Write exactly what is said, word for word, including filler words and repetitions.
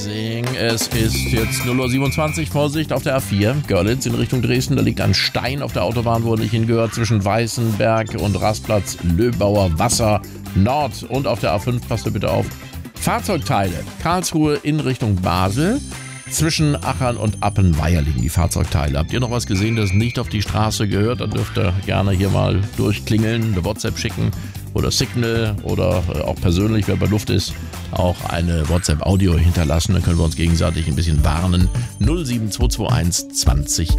Es ist jetzt null Uhr siebenundzwanzig, Vorsicht auf der A vier, Görlitz in Richtung Dresden. Da liegt ein Stein auf der Autobahn, wo er nicht hingehört, zwischen Weißenberg und Rastplatz Löbauer Wasser Nord. Und auf der A fünf, passt ihr bitte auf, Fahrzeugteile, Karlsruhe in Richtung Basel. Zwischen Achern und Appenweier liegen die Fahrzeugteile. Habt ihr noch was gesehen, das nicht auf die Straße gehört? Dann dürft ihr gerne hier mal durchklingeln, eine WhatsApp schicken oder Signal oder auch persönlich, wer bei Luft ist, auch eine WhatsApp-Audio hinterlassen. Dann können wir uns gegenseitig ein bisschen warnen. null sieben zwei zwei eins zwanzig